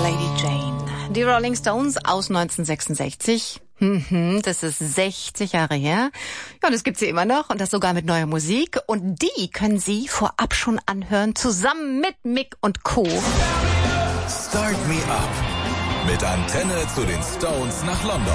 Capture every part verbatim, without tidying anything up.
Lady Jane. Die Rolling Stones aus neunzehnhundertsechsundsechzig. Mhm, das ist sechzig Jahre her. Ja, und das gibt sie immer noch und das sogar mit neuer Musik. Und die können Sie vorab schon anhören, zusammen mit Mick und Co. Start Me Up. Mit Antenne zu den Stones nach London.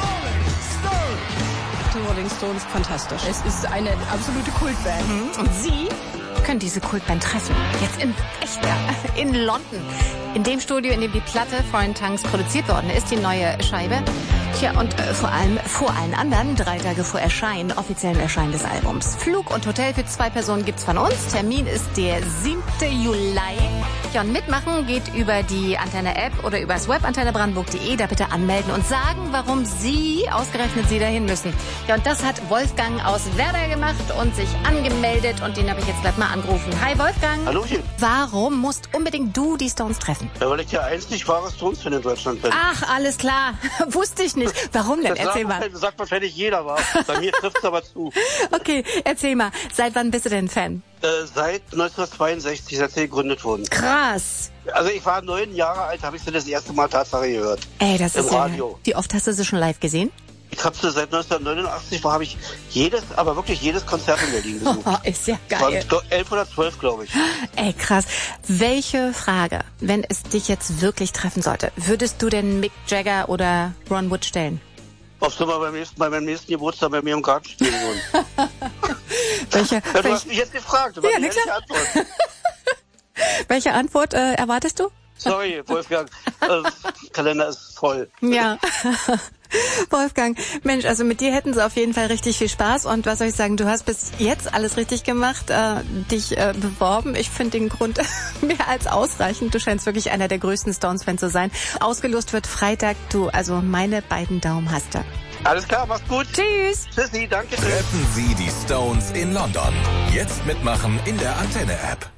Die Rolling Stones, fantastisch. Es ist eine absolute Kultband. Mhm. Und Sie können diese Kultband treffen. Jetzt in echt, ja, in London. In dem Studio, in dem die Platte Foreign Tongues produziert worden ist, die neue Scheibe. Tja, und äh, vor allem vor allen anderen, drei Tage vor Erscheinen, offiziellen Erscheinen des Albums. Flug und Hotel für zwei Personen gibt's von uns. Termin ist der siebte Juli. Ja, und mitmachen geht über die Antenne-App oder über das Web antennebrandenburg punkt de. Da bitte anmelden und sagen, warum Sie, ausgerechnet Sie, dahin müssen. Ja, und das hat Wolfgang aus Werder gemacht und sich angemeldet. Und den habe ich jetzt gleich mal angerufen. Hi, Wolfgang. Hallochen. Warum musst unbedingt du die Stones treffen? Ja, weil ich ja einzig wahre Stones-Fan in Deutschland bin. Ach, alles klar. Wusste ich nicht. Warum denn? Das Erzähl sagt, mal. Das sagt wahrscheinlich jeder, aber bei mir trifft es aber zu. Okay, erzähl mal. Seit wann bist du denn Fan? Äh, seit neunzehnhundertzweiundsechzig, seit sie gegründet wurden. Krass. Also ich war neun Jahre alt, habe ich sie das erste Mal Tatsache gehört. Ey, das Im ist ja... Radio. Wie oft hast du sie schon live gesehen? Ich habe sie seit neunzehnhundertneunundachtzig, habe ich jedes, aber wirklich jedes Konzert in Berlin besucht. Oh, ist ja Waren geil. elf oder zwölf, glaube ich. Ey, krass. Welche Frage, wenn es dich jetzt wirklich treffen sollte, würdest du denn Mick Jagger oder Ron Wood stellen? Ob sie mal beim nächsten, bei meinem nächsten Geburtstag bei mir im Garten spielen wollen. welche, Ja, du welche, hast mich jetzt gefragt. Ja, Ja, na die klar. Antwort. welche Antwort äh, erwartest du? Sorry, Wolfgang. äh, Kalender ist voll. Ja. Wolfgang, Mensch, also mit dir hätten sie auf jeden Fall richtig viel Spaß und was soll ich sagen, du hast bis jetzt alles richtig gemacht, äh, dich äh, beworben. Ich finde den Grund mehr als ausreichend. Du scheinst wirklich einer der größten Stones-Fans zu sein. Ausgelost wird Freitag, du, also meine beiden Daumen hast du. Alles klar, mach's gut. Tschüss. Tschüssi, danke. Tschüss. Treffen Sie die Stones in London. Jetzt mitmachen in der Antenne-App.